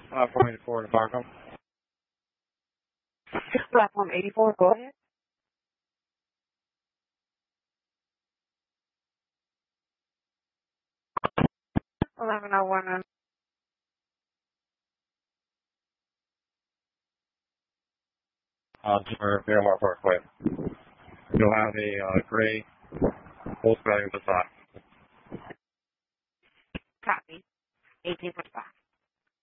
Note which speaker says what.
Speaker 1: Platform 84 to Barcom.
Speaker 2: Platform 84, go ahead. Eleven oh one.
Speaker 1: For Fairmont Parkway. You'll have a gray Volkswagen Passat.
Speaker 2: Copy. 1845.